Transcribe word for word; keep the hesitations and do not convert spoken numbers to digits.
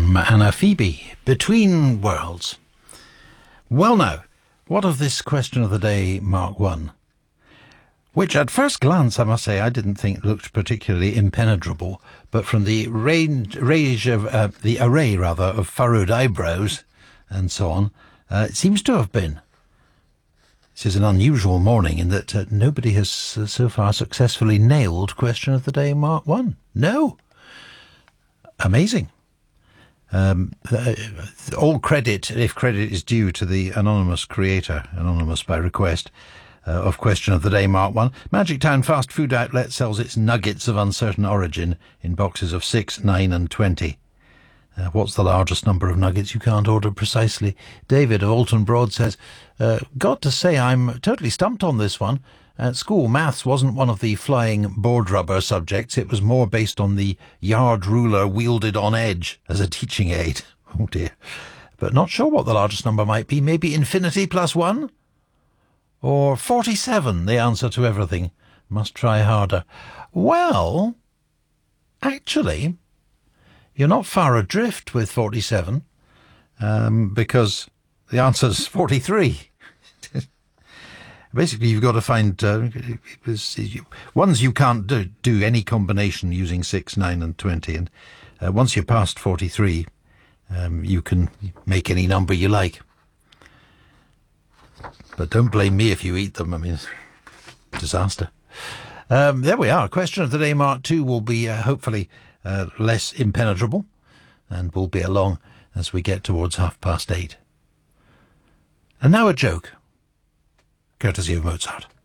from Anna Phoebe, Between Worlds. Well now, what of this question of the day, Mark one? Which at first glance, I must say, I didn't think looked particularly impenetrable, but from the range, range of, uh, the array rather, of furrowed eyebrows and so on, uh, it seems to have been. This is an unusual morning in that uh, nobody has uh, so far successfully nailed question of the day, Mark one. No. Amazing. Um, uh, all credit, if credit is due, to the anonymous creator, anonymous by request, uh, of question of the day, Mark one. Magic Town fast food outlet sells its nuggets of uncertain origin in boxes of six, nine and twenty. Uh, what's the largest number of nuggets? You can't order precisely. David of Alton Broad says, uh, got to say I'm totally stumped on this one. At school, maths wasn't one of the flying board rubber subjects. It was more based on the yard ruler wielded on edge as a teaching aid. Oh dear. But not sure what the largest number might be. Maybe infinity plus one? Or forty-seven, the answer to everything. Must try harder. Well, actually, you're not far adrift with forty-seven, um, because the answer's forty-three. Basically, you've got to find uh, ones you can't do, do any combination using six, nine and twenty. And uh, once you're past forty-three, um, you can make any number you like. But don't blame me if you eat them. I mean, disaster. Um, there we are. Question of the day, Mark two, will be uh, hopefully uh, less impenetrable and will be along as we get towards half past eight. And now a joke, courtesy of Mozart.